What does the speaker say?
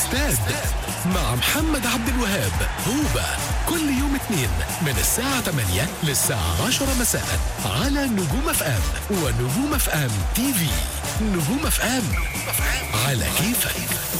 استاد مع محمد عبد الوهاب. هوبا كل يوم اثنين من الساعة 8 للساعة 10 مساء على نجوم اف ام ونجوم اف ام تي في. نجوم اف ام على كيفك.